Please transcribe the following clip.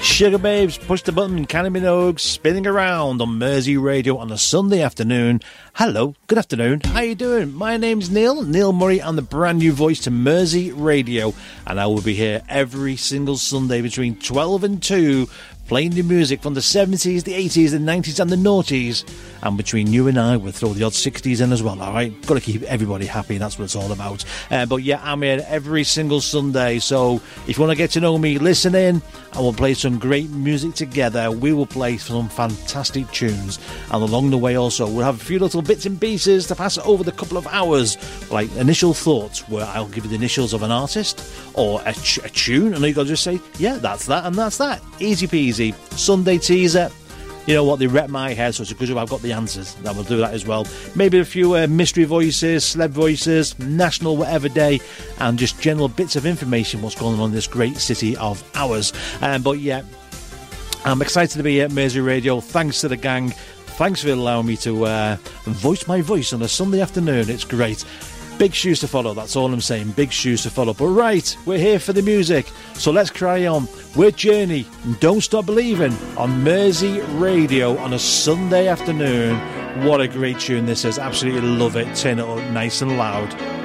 Sugar Babes, Push the Button, Kylie Minogue, spinning around on Mersey Radio on a Sunday afternoon. Hello, good afternoon, how you doing? My name's Neil Murray. I'm the brand new voice to Mersey Radio, and I will be here every single Sunday between 12 and 2, playing the music from the 70s, the 80s, the 90s and the noughties. And between you and I, we'll throw the odd 60s in as well, alright? Got to keep everybody happy, that's what it's all about. But yeah, I'm here every single Sunday, so if you want to get to know me, listen in, and we'll play some great music together. We will play some fantastic tunes, and along the way also, we'll have a few little bits and pieces to pass over the couple of hours, like initial thoughts, where I'll give you the initials of an artist, or a tune, and you got to just say, yeah, that's that, and that's that. Easy peasy. Sunday teaser. You know what, they rep my head, so it's a good job I've got the answers. That will do that as well. Maybe a few mystery voices, celeb voices, national whatever day, and just general bits of information what's going on in this great city of ours. But yeah, I'm excited to be at Mersey Radio. Thanks to the gang. Thanks for allowing me to voice my voice on a Sunday afternoon. It's great. Big shoes to follow, that's all I'm saying. Big shoes to follow. But right, we're here for the music, so let's carry on. We're Journey, and Don't Stop Believing on Mersey Radio on a Sunday afternoon. What a great tune this is. Absolutely love it. Turn it up nice and loud.